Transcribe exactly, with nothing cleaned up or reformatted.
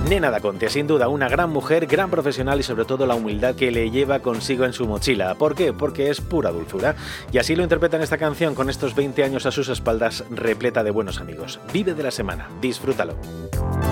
Nena Daconte, sin duda una gran mujer, gran profesional y sobre todo la humildad que le lleva consigo en su mochila. ¿Por qué? Porque es pura dulzura. Y así lo interpreta en esta canción con estos veinte años a sus espaldas, repleta de buenos amigos. Vive de la semana, disfrútalo.